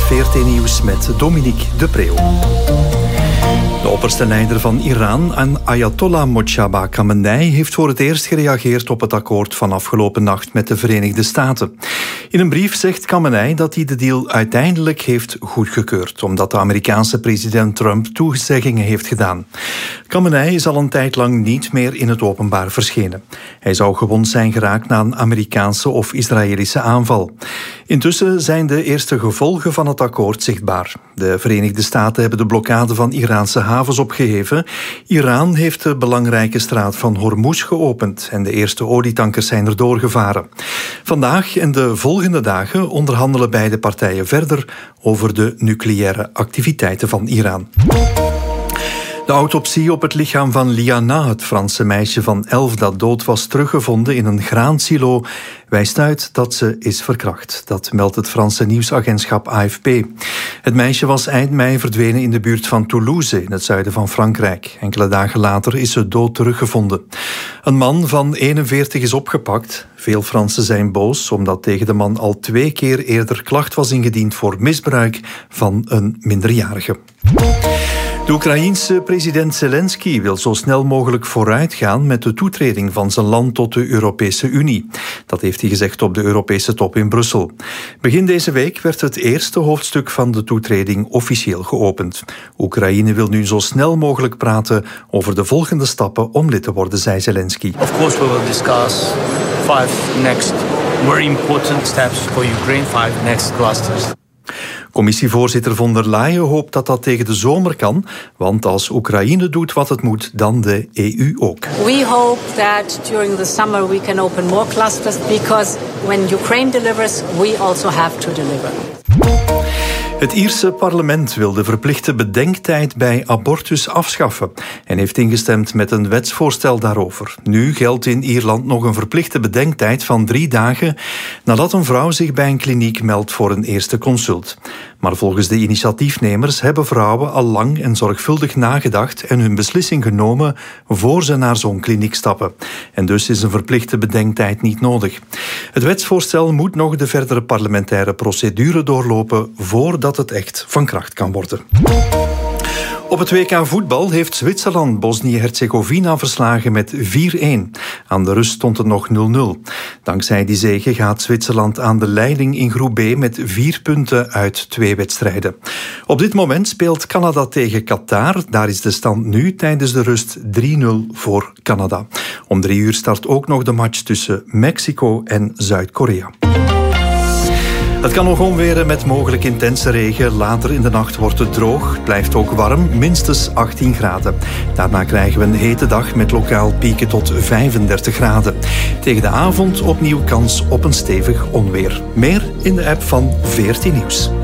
VRT Nieuws met Dominique de Preeuw. De opperste leider van Iran, Ayatollah Mojtaba Khamenei, heeft voor het eerst gereageerd op het akkoord van afgelopen nacht met de Verenigde Staten. In een brief zegt Khamenei dat hij de deal uiteindelijk heeft goedgekeurd, omdat de Amerikaanse president Trump toezeggingen heeft gedaan. Khamenei is al een tijd lang niet meer in het openbaar verschenen. Hij zou gewond zijn geraakt na een Amerikaanse of Israëlische aanval. Intussen zijn de eerste gevolgen van het akkoord zichtbaar. De Verenigde Staten hebben de blokkade van Iraanse havens opgeheven. Iran heeft de belangrijke straat van Hormuz geopend en de eerste olietankers zijn er doorgevaren. Vandaag en de volgende dagen onderhandelen beide partijen verder over de nucleaire activiteiten van Iran. De autopsie op het lichaam van Liana, het Franse meisje van 11 dat dood was teruggevonden in een graansilo, wijst uit dat ze is verkracht. Dat meldt het Franse nieuwsagentschap AFP. Het meisje was eind mei verdwenen in de buurt van Toulouse, in het zuiden van Frankrijk. Enkele dagen later is ze dood teruggevonden. Een man van 41 is opgepakt. Veel Fransen zijn boos, omdat tegen de man al 2 keer eerder klacht was ingediend voor misbruik van een minderjarige. De Oekraïense president Zelensky wil zo snel mogelijk vooruitgaan met de toetreding van zijn land tot de Europese Unie. Dat heeft hij gezegd op de Europese top in Brussel. Begin deze week werd het eerste hoofdstuk van de toetreding officieel geopend. Oekraïne wil nu zo snel mogelijk praten over de volgende stappen om lid te worden, zei Zelensky. Of course we will discuss 5 next very important steps for Ukraine, 5 next clusters. Commissievoorzitter von der Leyen hoopt dat dat tegen de zomer kan, want als Oekraïne doet wat het moet, dan de EU ook. We hope that during the summer we can open more clusters, because when Ukraine delivers, we also have to deliver. Het Ierse parlement wil de verplichte bedenktijd bij abortus afschaffen en heeft ingestemd met een wetsvoorstel daarover. Nu geldt in Ierland nog een verplichte bedenktijd van 3 dagen nadat een vrouw zich bij een kliniek meldt voor een eerste consult. Maar volgens de initiatiefnemers hebben vrouwen al lang en zorgvuldig nagedacht en hun beslissing genomen voor ze naar zo'n kliniek stappen. En dus is een verplichte bedenktijd niet nodig. Het wetsvoorstel moet nog de verdere parlementaire procedure doorlopen voordat het echt van kracht kan worden. Op het WK voetbal heeft Zwitserland Bosnië-Herzegovina verslagen met 4-1. Aan de rust stond het nog 0-0. Dankzij die zege gaat Zwitserland aan de leiding in groep B met 4 punten uit 2 wedstrijden. Op dit moment speelt Canada tegen Qatar. Daar is de stand nu tijdens de rust 3-0 voor Canada. Om 3 uur start ook nog de match tussen Mexico en Zuid-Korea. Het kan nog onweren met mogelijk intense regen. Later in de nacht wordt het droog. Het blijft ook warm, minstens 18 graden. Daarna krijgen we een hete dag met lokaal pieken tot 35 graden. Tegen de avond opnieuw kans op een stevig onweer. Meer in de app van VRT Nieuws.